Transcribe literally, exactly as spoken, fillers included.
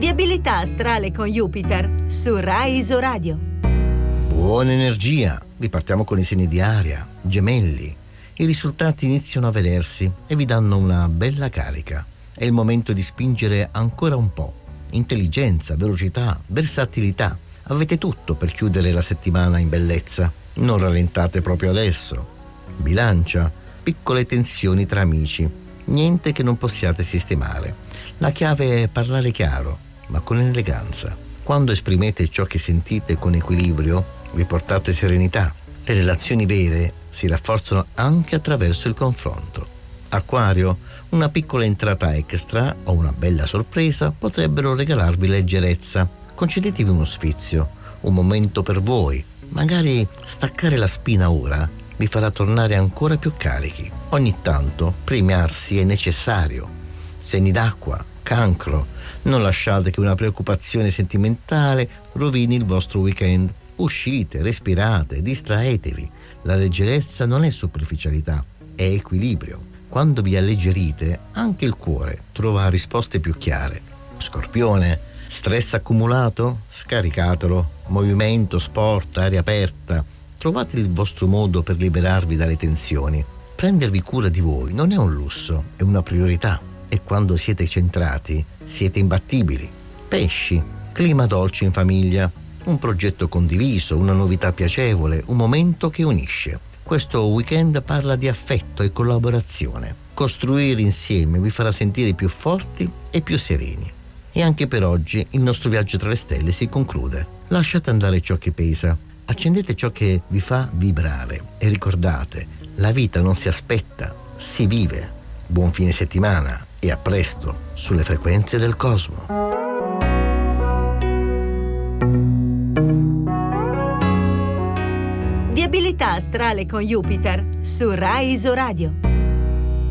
Di abilità astrale con Jupiter su Rai Isoradio. Buona energia, ripartiamo con i segni di aria, gemelli. I risultati iniziano a vedersi e vi danno una bella carica. È il momento di spingere ancora un po'. Intelligenza, velocità, versatilità. Avete tutto per chiudere la settimana in bellezza. Non rallentate proprio adesso. Bilancia, piccole tensioni tra amici. Niente che non possiate sistemare. La chiave è parlare chiaro, ma con eleganza. Quando esprimete ciò che sentite con equilibrio, vi portate serenità. Le relazioni vere si rafforzano anche attraverso il confronto. Acquario, una piccola entrata extra o una bella sorpresa potrebbero regalarvi leggerezza. Concedetevi uno sfizio, un momento per voi. Magari staccare la spina ora vi farà tornare ancora più carichi. Ogni tanto premiarsi è necessario. Segni d'acqua, cancro, non lasciate che una preoccupazione sentimentale rovini il vostro weekend. Uscite, respirate, distraetevi. La leggerezza non è superficialità, è equilibrio. Quando vi alleggerite, anche il cuore trova risposte più chiare. Scorpione, stress accumulato? Scaricatelo. Movimento, sport, aria aperta. Trovate il vostro modo per liberarvi dalle tensioni. Prendervi cura di voi non è un lusso, è una priorità. E quando siete centrati, siete imbattibili. Pesci, clima dolce in famiglia. Un progetto condiviso, una novità piacevole, un momento che unisce. Questo weekend parla di affetto e collaborazione. Costruire insieme vi farà sentire più forti e più sereni. E anche per oggi il nostro viaggio tra le stelle si conclude. Lasciate andare ciò che pesa, accendete ciò che vi fa vibrare e ricordate, la vita non si aspetta, si vive. Buon fine settimana e a presto sulle frequenze del cosmo. Di abilità astrale con Jupiter su Rai Isoradio.